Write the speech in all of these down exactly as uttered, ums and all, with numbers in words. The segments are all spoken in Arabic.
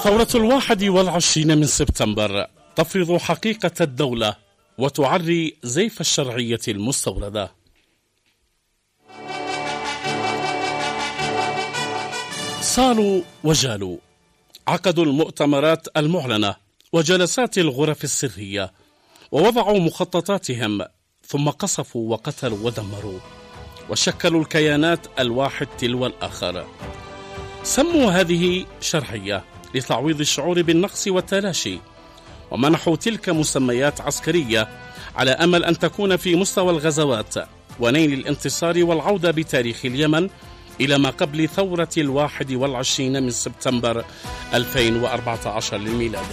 ثورة الواحد والعشرين من سبتمبر تفرض حقيقة الدولة وتعري زيف الشرعية المستوردة. صالوا وجالوا، عقدوا المؤتمرات المعلنة وجلسات الغرف السرية ووضعوا مخططاتهم، ثم قصفوا وقتلوا ودمروا وشكلوا الكيانات الواحد تلو الآخر. سموا هذه شرعية لتعويض الشعور بالنقص والتلاشي، ومنحوا تلك مسميات عسكرية على أمل أن تكون في مستوى الغزوات ونيل الانتصار والعودة بتاريخ اليمن إلى ما قبل ثورة الواحد والعشرين من سبتمبر ألفين وأربعة عشر للميلاد.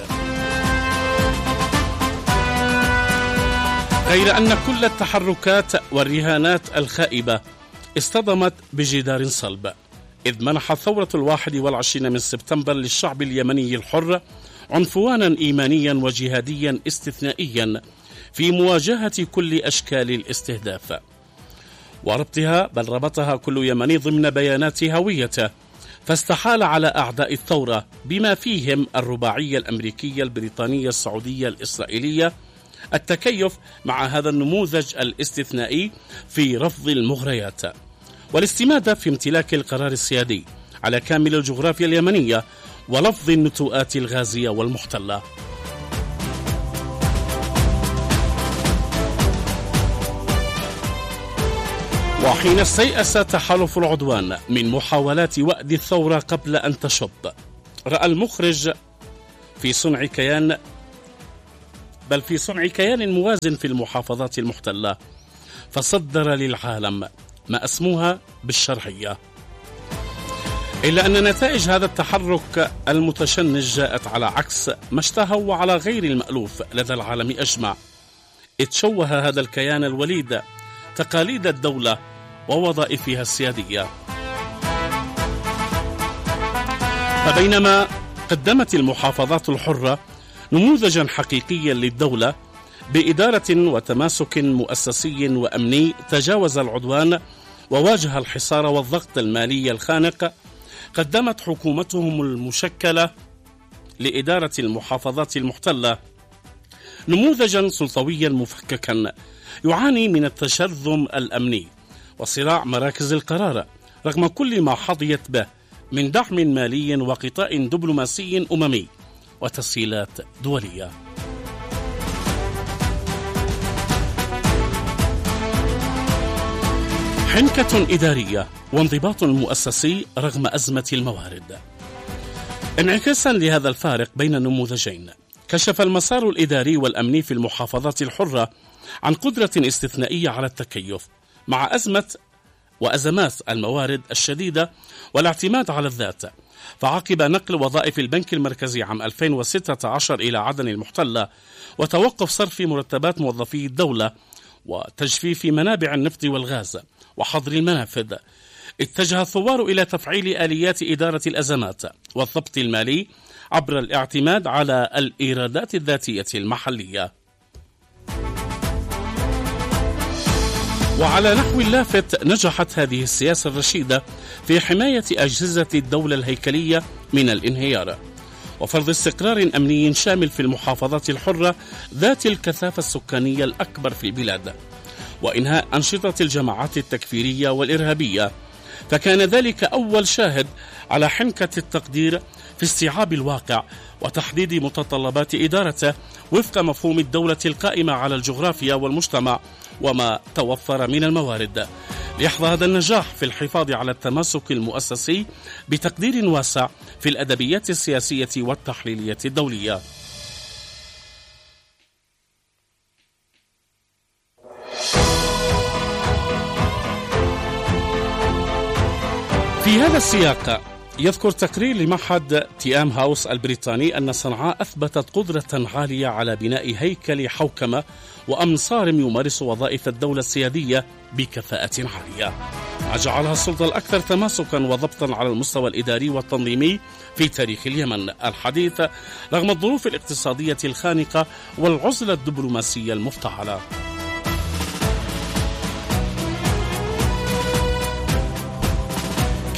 غير أن كل التحركات والرهانات الخائبة اصطدمت بجدار صلب، إذ منحت ثورة الواحد والعشرين من سبتمبر للشعب اليمني الحر عنفوانا إيمانيا وجهاديا استثنائيا في مواجهة كل أشكال الاستهداف وربطها، بل ربطها كل يمني ضمن بيانات هويته، فاستحال على أعداء الثورة بما فيهم الرباعية الأمريكية البريطانية السعودية الإسرائيلية التكيف مع هذا النموذج الاستثنائي في رفض المغريات والاستمادة في امتلاك القرار السيادي على كامل الجغرافيا اليمنية ولفظ النتوءات الغازية والمحتلة. وحين استيأس تحالف العدوان من محاولات وأد الثورة قبل أن تشب، رأى المخرج في صنع كيان بل في صنع كيان موازن في المحافظات المحتلة، فصدر للعالم ما أسموها بالشرعية. إلا أن نتائج هذا التحرك المتشنج جاءت على عكس ما اشتهوا وعلى غير المألوف لدى العالم أجمع. اتشوه هذا الكيان الوليد تقاليد الدولة ووظائفها السيادية. فبينما قدمت المحافظات الحرة نموذجا حقيقيا للدولة بإدارة وتماسك مؤسسي وأمني تجاوز العدوان وواجه الحصار والضغط المالي الخانق، قدمت حكومتهم المشكلة لإدارة المحافظات المحتلة نموذجا سلطويا مفككا يعاني من التشرذم الأمني وصراع مراكز القرار رغم كل ما حظيت به من دعم مالي وغطاء دبلوماسي أممي وتسهيلات دولية. حنكة إدارية وانضباط مؤسسي رغم أزمة الموارد. انعكاسا لهذا الفارق بين النموذجين، كشف المسار الإداري والأمني في المحافظات الحرة عن قدرة استثنائية على التكيف مع أزمة وأزمات الموارد الشديدة والاعتماد على الذات. فعقب نقل وظائف البنك المركزي عام ألفين وستة عشر إلى عدن المحتلة وتوقف صرف مرتبات موظفي الدولة وتجفيف منابع النفط والغاز وحظر المنافذ، اتجه الثوار إلى تفعيل آليات إدارة الأزمات والضبط المالي عبر الاعتماد على الإيرادات الذاتية المحلية. وعلى نحو لافت نجحت هذه السياسة الرشيدة في حماية أجهزة الدولة الهيكلية من الانهيار وفرض استقرار أمني شامل في المحافظات الحرة ذات الكثافة السكانية الأكبر في البلاد، وإنهاء أنشطة الجماعات التكفيرية والإرهابية. فكان ذلك أول شاهد على حنكة التقدير في استيعاب الواقع وتحديد متطلبات إدارته وفق مفهوم الدولة القائمة على الجغرافيا والمجتمع وما توفر من الموارد، ليحظى هذا النجاح في الحفاظ على التماسك المؤسسي بتقدير واسع في الأدبيات السياسية والتحليلية الدولية. في هذا السياق يذكر تقرير لمعهد تيام هاوس البريطاني أن صنعاء أثبتت قدرة عالية على بناء هيكل حوكمة وأمن صارم يمارس وظائف الدولة السيادية بكفاءة عالية، ما جعلها السلطة الأكثر تماسكا وضبطا على المستوى الإداري والتنظيمي في تاريخ اليمن الحديث رغم الظروف الاقتصادية الخانقة والعزلة الدبلوماسية المفتعلة.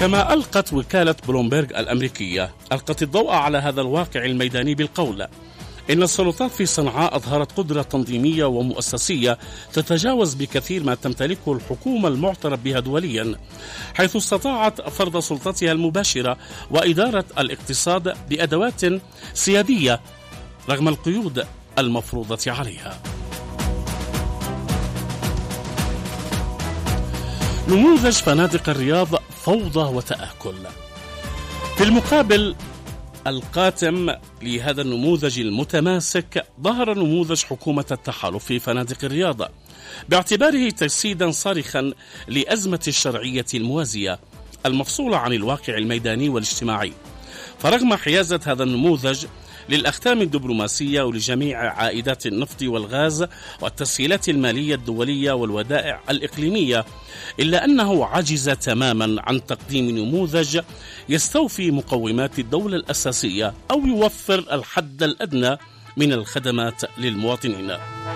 كما ألقت وكالة بلومبيرغ الأمريكية ألقت الضوء على هذا الواقع الميداني بالقول إن السلطات في صنعاء أظهرت قدرة تنظيمية ومؤسسية تتجاوز بكثير ما تمتلكه الحكومة المعترف بها دوليا، حيث استطاعت فرض سلطتها المباشرة وإدارة الاقتصاد بأدوات سيادية رغم القيود المفروضة عليها. نموذج فنادق الرياض فوضى وتآكل. في المقابل القاتم لهذا النموذج المتماسك ظهر نموذج حكومة التحالف في فنادق الرياض باعتباره تجسيدا صارخا لأزمة الشرعية الموازية المفصولة عن الواقع الميداني والاجتماعي. فرغم حيازة هذا النموذج للأختام الدبلوماسية ولجميع عائدات النفط والغاز والتسهيلات المالية الدولية والودائع الإقليمية، إلا أنه عجز تماما عن تقديم نموذج يستوفي مقومات الدولة الأساسية أو يوفر الحد الأدنى من الخدمات للمواطنين.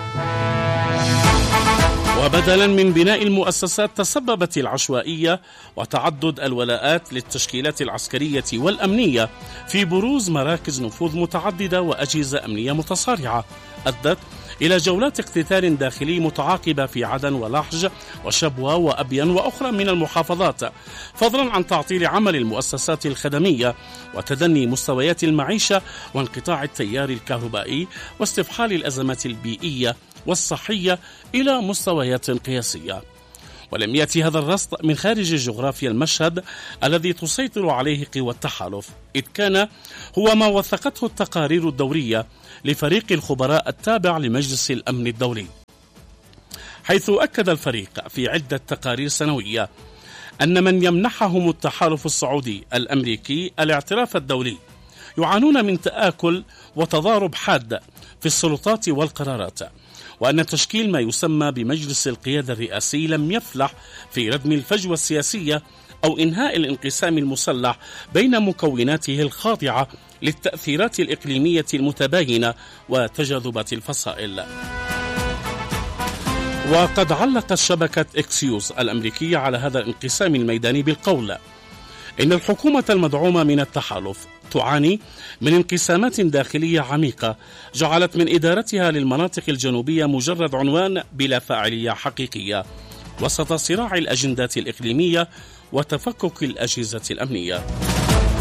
وبدلا من بناء المؤسسات تسببت العشوائية وتعدد الولاءات للتشكيلات العسكرية والأمنية في بروز مراكز نفوذ متعددة وأجهزة أمنية متصارعة أدت إلى جولات اقتتال داخلي متعاقبة في عدن ولحج وشبوة وأبين وأخرى من المحافظات، فضلا عن تعطيل عمل المؤسسات الخدمية وتدني مستويات المعيشة وانقطاع التيار الكهربائي واستفحال الأزمات البيئية والصحية إلى مستويات قياسية. ولم يأتي هذا الرصد من خارج جغرافيا المشهد الذي تسيطر عليه قوى التحالف، إذ كان هو ما وثقته التقارير الدورية لفريق الخبراء التابع لمجلس الأمن الدولي، حيث أكد الفريق في عدة تقارير سنوية أن من يمنحهم التحالف السعودي الأمريكي الاعتراف الدولي يعانون من تآكل وتضارب حاد في السلطات والقرارات، وأن تشكيل ما يسمى بمجلس القيادة الرئاسي لم يفلح في ردم الفجوة السياسية أو إنهاء الانقسام المسلح بين مكوناته الخاضعة للتأثيرات الإقليمية المتباينة وتجاذبات الفصائل. وقد علقت شبكة إكسيوس الأمريكية على هذا الانقسام الميداني بالقول إن الحكومة المدعومة من التحالف تعاني من انقسامات داخلية عميقة جعلت من إدارتها للمناطق الجنوبية مجرد عنوان بلا فاعلية حقيقية وسط صراع الأجندات الإقليمية وتفكك الأجهزة الأمنية.